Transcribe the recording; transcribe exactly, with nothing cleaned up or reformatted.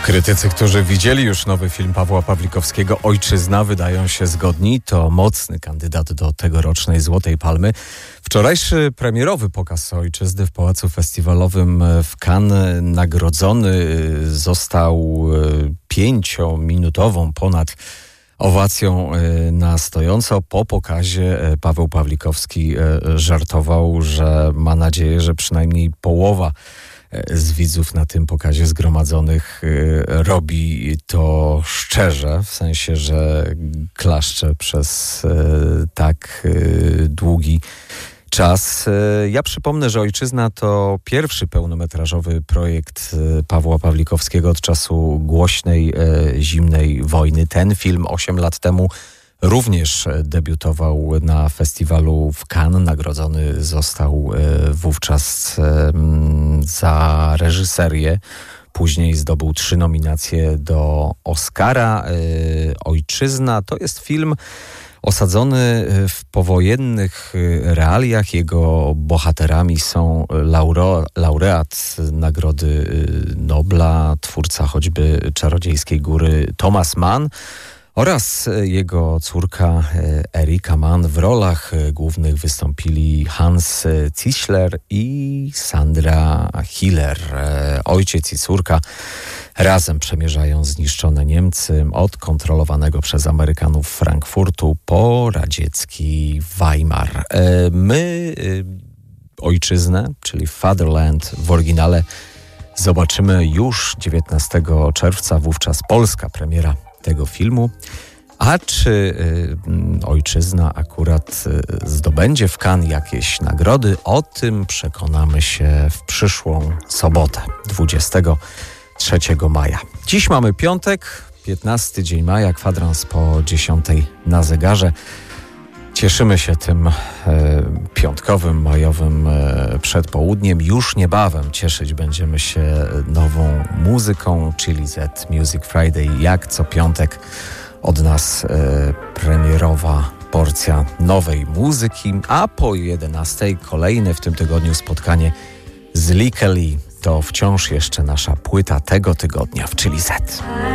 Krytycy, którzy widzieli już nowy film Pawła Pawlikowskiego „Ojczyzna”, wydają się zgodni. To mocny kandydat do tegorocznej Złotej Palmy. Wczorajszy premierowy pokaz „Ojczyzny” w Pałacu Festiwalowym w Cannes nagrodzony został pięciominutową ponad owacją na stojąco. Po pokazie Paweł Pawlikowski żartował, że ma nadzieję, że przynajmniej połowa z widzów na tym pokazie zgromadzonych robi to szczerze, w sensie, że klaszcze przez tak długi czas. Ja przypomnę, że „Ojczyzna” to pierwszy pełnometrażowy projekt Pawła Pawlikowskiego od czasu głośnej, zimnej wojny. Ten film osiem lat temu również debiutował na festiwalu w Cannes. Nagrodzony został wówczas za reżyserię. Później zdobył trzy nominacje do Oscara. „Ojczyzna” to jest film osadzony w powojennych realiach. Jego bohaterami są lauro, laureat Nagrody Nobla, twórca choćby „Czarodziejskiej góry” Thomas Mann oraz jego córka Erika Mann. W rolach głównych wystąpili Hans Zieschler i Sandra Hiller. Ojciec i córka razem przemierzają zniszczone Niemcy od kontrolowanego przez Amerykanów Frankfurtu po radziecki Weimar. My „Ojczyznę”, czyli Fatherland w oryginale, zobaczymy już dziewiętnastego czerwca, wówczas polska premiera tego filmu. A czy y, „Ojczyzna” akurat y, zdobędzie w Cannes jakieś nagrody? O tym przekonamy się w przyszłą sobotę, dwudziestego trzeciego maja. Dziś mamy piątek, piętnasty dzień maja, kwadrans po dziesiątej na zegarze. Cieszymy się tym e, piątkowym, majowym e, przedpołudniem. Już niebawem cieszyć będziemy się nową muzyką. Chili Z Music Friday, jak co piątek od nas e, premierowa porcja nowej muzyki, a po jedenastej kolejne w tym tygodniu spotkanie z Lee Kelly. To wciąż jeszcze nasza płyta tego tygodnia w Chili Z.